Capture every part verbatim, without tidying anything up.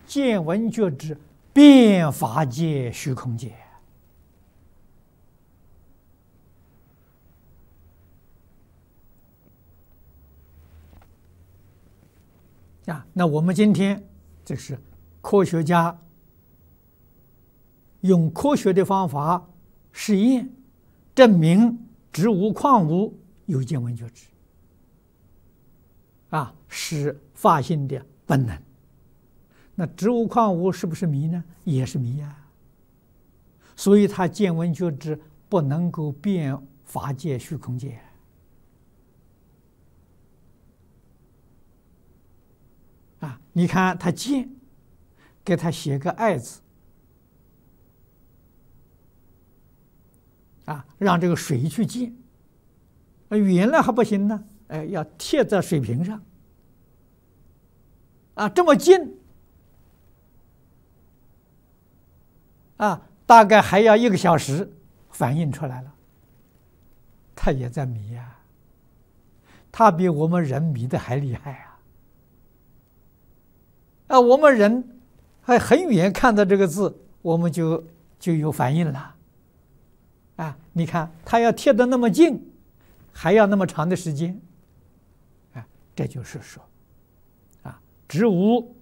见闻觉知遍法界虚空界啊。那我们今天这是科学家用科学的方法实验，证明植物矿物有见闻觉知啊，是法性的本能。那植物矿物是不是迷呢？也是迷啊。所以它见闻觉知不能够遍法界虚空界啊。你看他见，给他写个爱字啊，让这个水去见。原来还不行呢，哎，要贴在水瓶上啊，这么近啊，大概还要一个小时，反应出来了。他也在迷呀，他比我们人迷的还厉害啊！啊，我们人还很远看到这个字，我们就就有反应了。啊，你看他要贴得那么近，还要那么长的时间，啊，这就是说，啊，植物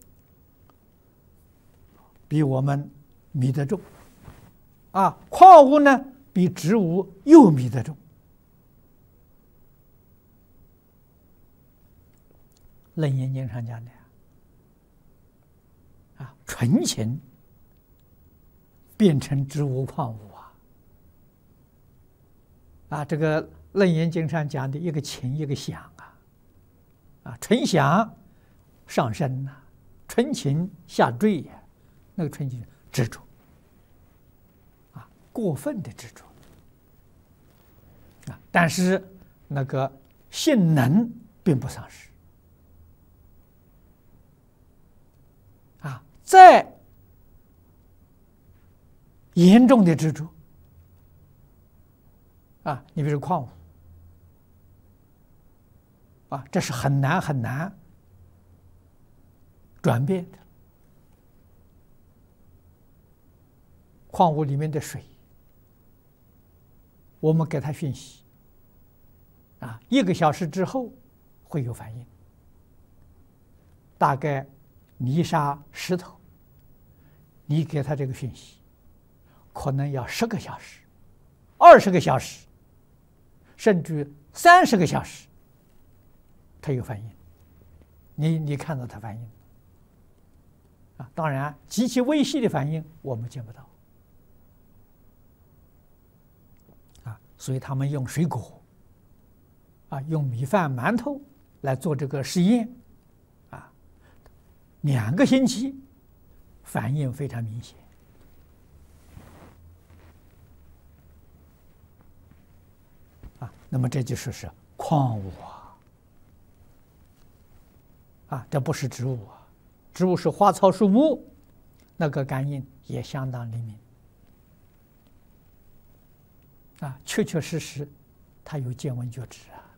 比我们迷得重，啊，矿物呢比植物又迷得重。楞严经上讲的啊，纯情变成植物矿物啊，啊，这个楞严经上讲的一个情一个想啊，啊，纯想上升呐、啊，纯情下坠呀、啊，那个纯情执着啊，过分的执着啊，但是那个性能并不丧失。啊，再严重的执着啊，你比如矿物啊，这是很难很难转变的。矿物里面的水，我们给它讯息啊，一个小时之后会有反应，大概。泥沙、石头，你给他这个讯息，可能要十个小时、二十个小时，甚至三十个小时，他有反应。你你看到他反应啊？当然，极其微细的反应我们见不到啊。所以他们用水果啊，用米饭、馒头来做这个实验。两个星期，反应非常明显啊。那么这就是是矿物啊，啊，这不是植物啊，植物是花草树木，那个感应也相当灵敏啊，确确实实，它有见闻觉知啊，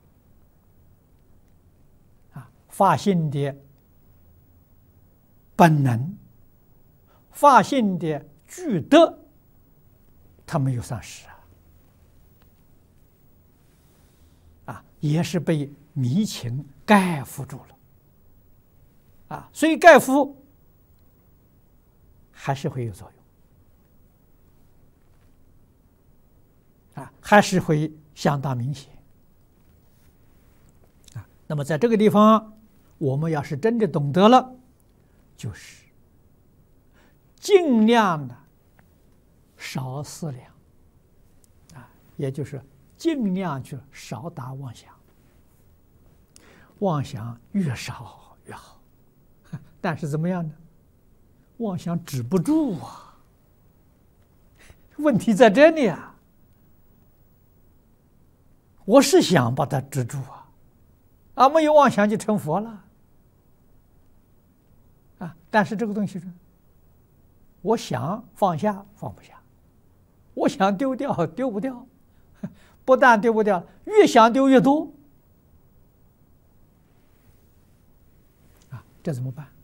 啊，法性的。本能、法性的具德，它没有丧失啊，啊，也是被迷情盖覆住了，啊，所以盖覆还是会有作用，啊，还是会相当明显，啊，那么在这个地方，我们要是真的懂得了。就是尽量的少思量啊，也就是尽量去少打妄想，妄想越少越好。但是怎么样呢？妄想止不住啊，问题在这里啊。我是想把它止住啊，啊，没有妄想就成佛了。啊！但是这个东西是，我想放下放不下，我想丢掉丢不掉，不但丢不掉，越想丢越多，啊，这怎么办？